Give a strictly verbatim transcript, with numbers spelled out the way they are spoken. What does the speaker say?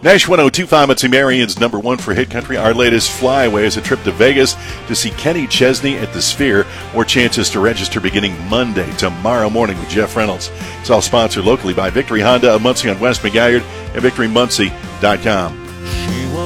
Nash one oh two point five, Muncie Marion's number one for Hit Country. Our latest flyaway is a trip to Vegas to see Kenny Chesney at the Sphere. More chances to register beginning Monday, tomorrow morning with Jeff Reynolds. It's all sponsored locally by Victory Honda of Muncie on West McGuire and victory muncie dot com.